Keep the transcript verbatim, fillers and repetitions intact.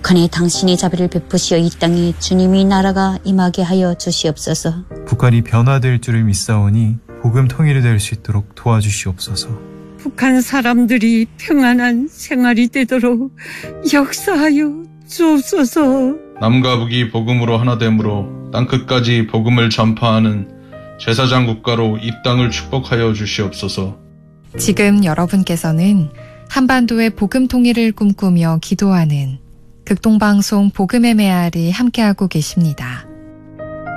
북한에 당신이 자비를 베푸시어 이 땅에 주님의 나라가 임하게 하여 주시옵소서. 북한이 변화될 줄을 믿사오니 복음 통일이 될 수 있도록 도와주시옵소서. 북한 사람들이 평안한 생활이 되도록 역사하여 주옵소서. 남과 북이 복음으로 하나됨으로 땅끝까지 복음을 전파하는 제사장 국가로 이 땅을 축복하여 주시옵소서. 지금 여러분께서는 한반도의 복음 통일을 꿈꾸며 기도하는 극동방송 복음의 메아리 함께하고 계십니다.